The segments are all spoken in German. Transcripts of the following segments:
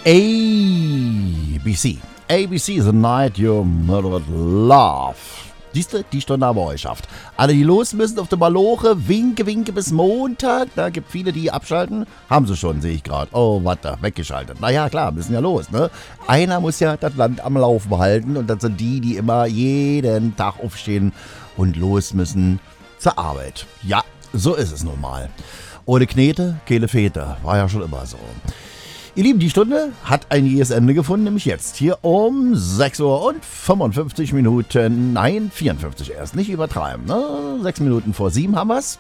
ABC. ABC, The Night You Murdered Love. Siehste, die Stunde haben wir euch geschafft. Alle, die los müssen auf der Maloche, winke, winke bis Montag. Da gibt viele, die abschalten. Haben sie schon, sehe ich gerade. Oh, warte, weggeschaltet. Naja, klar, müssen ja los, ne? Einer muss ja das Land am Laufen behalten. Und das sind die, die immer jeden Tag aufstehen und los müssen zur Arbeit. Ja, so ist es nun mal. Ohne Knete, keine Fete. War ja schon immer so. Ihr Lieben, die Stunde hat ein jähes Ende gefunden, nämlich jetzt hier um 6 Uhr und 55 Minuten, nein, 54 erst, nicht übertreiben, ne? 6 Minuten vor 7 haben wir's.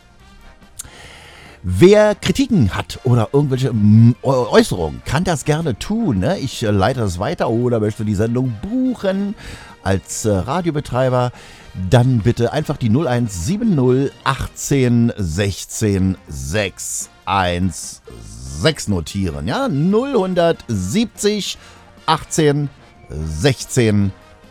Wer Kritiken hat oder irgendwelche Äußerungen, kann das gerne tun, ne? Ich leite das weiter oder möchte die Sendung buchen als Radiobetreiber, dann bitte einfach die 0170 18 16 616 notieren, ja, 0170 18 16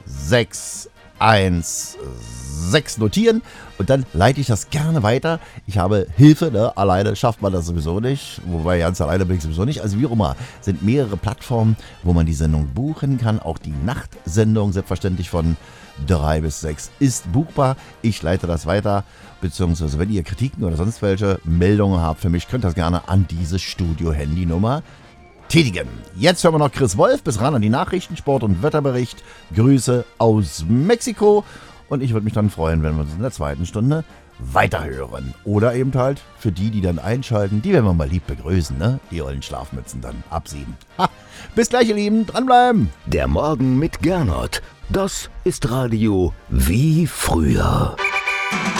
616 notieren und dann leite ich das gerne weiter. Ich habe Hilfe, ne? Alleine schafft man das sowieso nicht, wobei ganz alleine bin ich sowieso nicht. Also wie auch immer, sind mehrere Plattformen, wo man die Sendung buchen kann. Auch die Nachtsendung selbstverständlich von 3 bis 6 ist buchbar. Ich leite das weiter, beziehungsweise wenn ihr Kritiken oder sonst welche Meldungen habt für mich, könnt ihr das gerne an diese Studio-Handynummer tätigen. Jetzt hören wir noch Chris Wolf, bis ran an die Nachrichten, Sport- und Wetterbericht. Grüße aus Mexiko und ich würde mich dann freuen, wenn wir uns in der zweiten Stunde weiterhören. Oder eben halt für die dann einschalten, die werden wir mal lieb begrüßen, ne? Die ollen Schlafmützen dann ab 7. Ha. Bis gleich, ihr Lieben, dranbleiben. Der Morgen mit Gernot, das ist Radio wie früher.